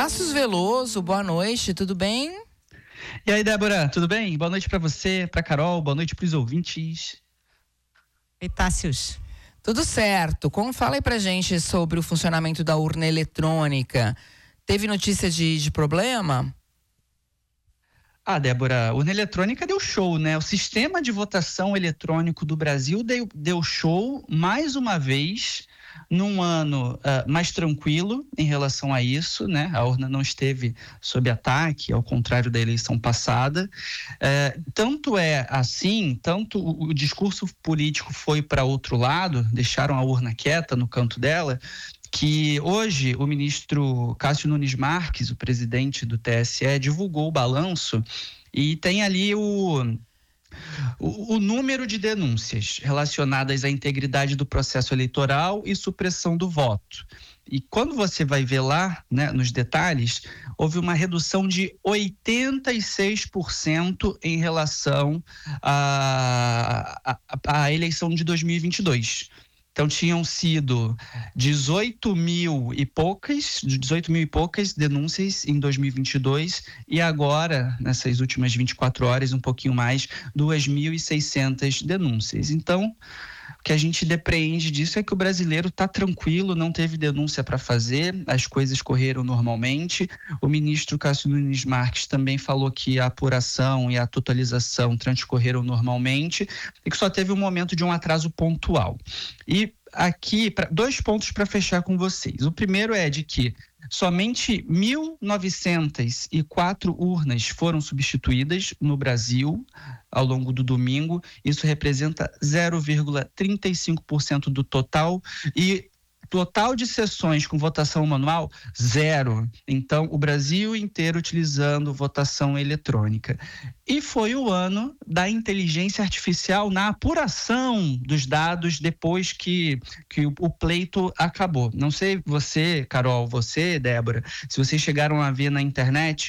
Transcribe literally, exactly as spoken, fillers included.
Tassius Veloso, boa noite, tudo bem? E aí, Débora, tudo bem? Boa noite para você, para Carol, boa noite para os ouvintes. Oi, Tassius. Tudo certo. Como fala aí pra gente sobre o funcionamento da urna eletrônica? Teve notícia de, de problema? Ah, Débora, a urna eletrônica deu show, né? O sistema de votação eletrônico do Brasil deu, deu show mais uma vez, num ano uh, mais tranquilo em relação a isso, né? A urna não esteve sob ataque, ao contrário da eleição passada. Uh, tanto é assim, tanto o, o discurso político foi para outro lado, deixaram a urna quieta no canto dela, que hoje o ministro Cássio Nunes Marques, o presidente do T S E, divulgou o balanço e tem ali o, o, o número de denúncias relacionadas à integridade do processo eleitoral e supressão do voto. E quando você vai ver lá, né, nos detalhes, houve uma redução de oitenta e seis por cento em relação à, à, à eleição de dois mil e vinte e dois. Então, tinham sido dezoito mil e poucas, dezoito mil e poucas denúncias em dois mil e vinte e dois e agora, nessas últimas vinte e quatro horas, um pouquinho mais, duas mil e seiscentas denúncias. Então, o que a gente depreende disso é que o brasileiro está tranquilo, não teve denúncia para fazer, as coisas correram normalmente. O ministro Cássio Nunes Marques também falou que a apuração e a totalização transcorreram normalmente e que só teve um momento de um atraso pontual. E aqui, pra, dois pontos para fechar com vocês. O primeiro é de que somente mil novecentas e quatro urnas foram substituídas no Brasil ao longo do domingo. Isso representa zero vírgula trinta e cinco por cento do total e total de sessões com votação manual, zero. Então, o Brasil inteiro utilizando votação eletrônica. E foi o ano da inteligência artificial na apuração dos dados depois que, que o, o pleito acabou. Não sei você, Carol, você, Débora, se vocês chegaram a ver na internet